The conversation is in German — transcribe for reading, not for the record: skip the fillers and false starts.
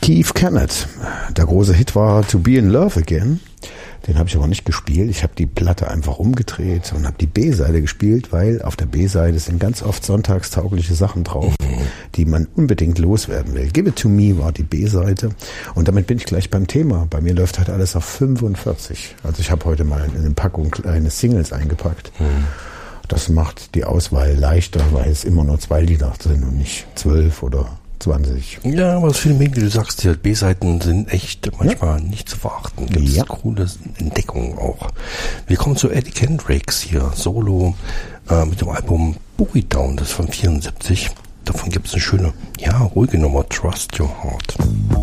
Keith Kennett. Der große Hit war To Be in Love Again. Den habe ich aber nicht gespielt. Ich habe die Platte einfach umgedreht und habe die B-Seite gespielt, weil auf der B-Seite sind ganz oft sonntagstaugliche Sachen drauf, die man unbedingt loswerden will. Give It To Me war die B-Seite und damit bin ich gleich beim Thema. Bei mir läuft halt alles auf 45. Also ich habe heute mal eine Packung kleine Singles eingepackt. Das macht die Auswahl leichter, weil es immer nur 2 Lieder sind und nicht 12 oder 20. Ja, aber das Phänomen, wie du sagst, die B-Seiten sind echt manchmal nicht zu verachten. Gibt es coole Entdeckungen auch. Wir kommen zu Eddie Kendricks hier, Solo, mit dem Album Boogie Down, das ist von 74. Davon gibt es eine schöne, ruhige Nummer, Trust Your Heart.